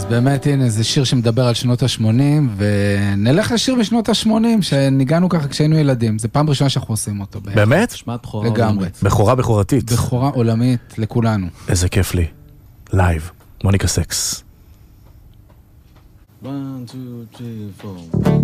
באמת, הנה, זה שיר שמדבר על שנות ה-80, ונלך לשיר בשנות ה-80, שניגענו ככה כשהיינו ילדים. זה פעם ראשונה שאנחנו עושים אותו. באמת? שמעת בכורה לגמרי. עולמית. בכורתית. בכורה עולמית לכולנו. איזה כיף לי. לייב. מוניקה סקס. 1, 2, 3, 4